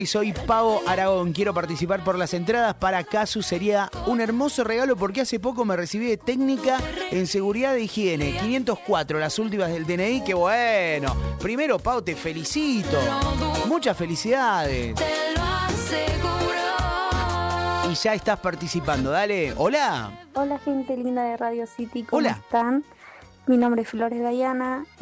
Soy Pavo Aragón, quiero participar por las entradas para Casu, sería un hermoso regalo porque hace poco me recibí de técnica en seguridad de higiene, 504, las últimas del DNI, qué bueno. Primero, Pau, te felicito, muchas felicidades. Y ya estás participando, dale, hola. Hola gente linda de Radio City, ¿cómo Hola. están? Mi nombre es Flores Dayana.